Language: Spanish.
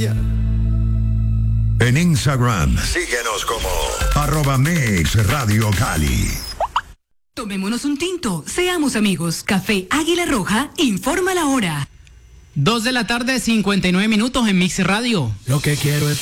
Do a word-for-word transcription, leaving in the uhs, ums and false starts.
En Instagram, síguenos como arroba Mix Radio Cali. Tomémonos un tinto, seamos amigos. Café Águila Roja informa la hora. Dos de la tarde, cincuenta y nueve minutos en Mix Radio. Lo que quiero es